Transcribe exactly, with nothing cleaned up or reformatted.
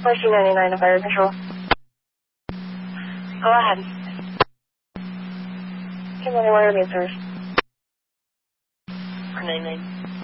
fourteen ninety-nine to fire control. Go ahead. Good morning, what are the answers? four nine nine.